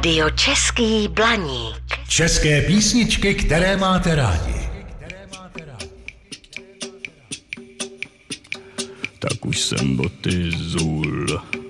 Rádio Český Blaník. České písničky, které máte rádi. Tak už jsem boty zul.